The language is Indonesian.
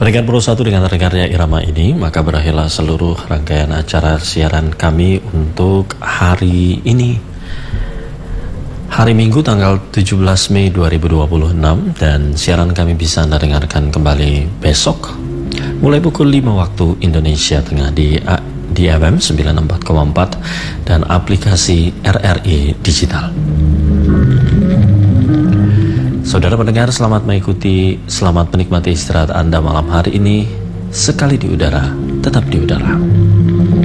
Pendengar Pro 1 dengan terdengarnya irama ini, maka berakhirlah seluruh rangkaian acara siaran kami untuk hari ini. Hari Minggu tanggal 17 Mei 2026, dan siaran kami bisa Anda dengarkan kembali besok mulai pukul 5 waktu Indonesia Tengah di FM 94,4 dan aplikasi RRI Digital. Saudara pendengar, selamat menikmati istirahat Anda malam hari ini. Sekali di udara, tetap di udara.